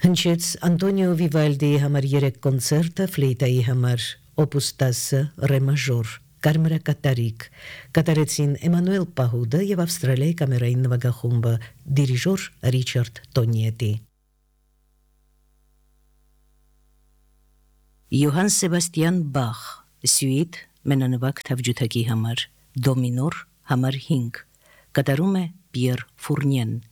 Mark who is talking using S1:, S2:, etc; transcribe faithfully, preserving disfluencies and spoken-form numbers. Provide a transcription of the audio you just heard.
S1: Հնչեց Անտոնիո Վիվալդիի համար երեք կոնցերտը ֆլեյտայի համար օպուս տասը ռե մաժոր կարմրակատարիկ կատարեցին Էմանուել Պահուդը եւ Ավստրալիայի կամերային նվագախումբը դիրիժոր Ռիչարդ Տոնիետի Յոհան Սեբաստիան Բախ սյուիտ մենանվագ թավջութակի համար դո մինոր համար հինգ կատարում է Պիեր Ֆուրնյեն